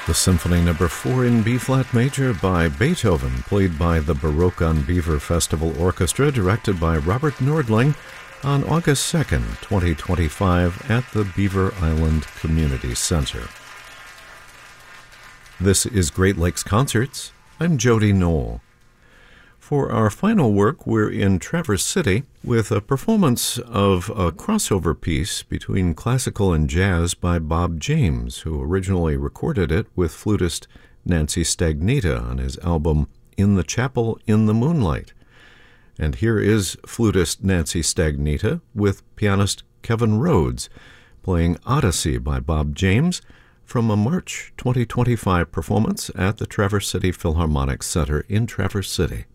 The Symphony No. 4 in B-flat major by Beethoven, played by the Baroque on Beaver Festival Orchestra, directed by Robert Nordling, on August 2nd, 2025, at the Beaver Island Community Center. This is Great Lakes Concerts. I'm Jody Knoll. For our final work, we're in Traverse City with a performance of a crossover piece between classical and jazz by Bob James, who originally recorded it with flutist Nancy Stagnita on his album In the Chapel in the Moonlight. And here is flutist Nancy Stagnita with pianist Kevin Rhodes playing Odyssey by Bob James from a March 2025 performance at the Traverse City Philharmonic Center in Traverse City.